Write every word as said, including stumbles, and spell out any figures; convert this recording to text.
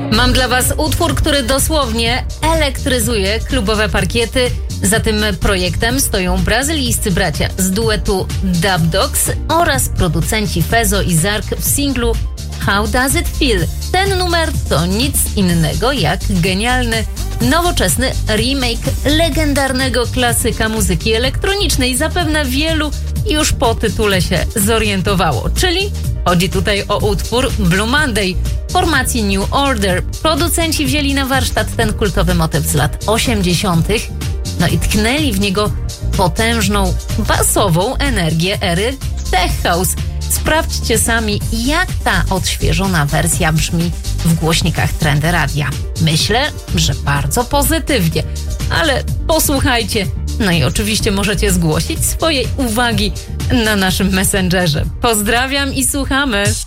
Mam dla was utwór, który dosłownie elektryzuje klubowe parkiety. Za tym projektem stoją brazylijscy bracia z duetu Dub Dogs oraz producenci Fezo i Zark w singlu How Does It Feel? Ten numer to nic innego jak genialny, nowoczesny remake legendarnego klasyka muzyki elektronicznej. Zapewne wielu już po tytule się zorientowało, czyli chodzi tutaj o utwór Blue Monday formacji New Order. Producenci wzięli na warsztat ten kultowy motyw z lat osiemdziesiątych. No i tknęli w niego potężną, basową energię ery Tech House. Sprawdźcie sami, jak ta odświeżona wersja brzmi w głośnikach Trendy Radia. Myślę, że bardzo pozytywnie, ale posłuchajcie. No i oczywiście możecie zgłosić swoje uwagi na naszym Messengerze. Pozdrawiam i słuchamy.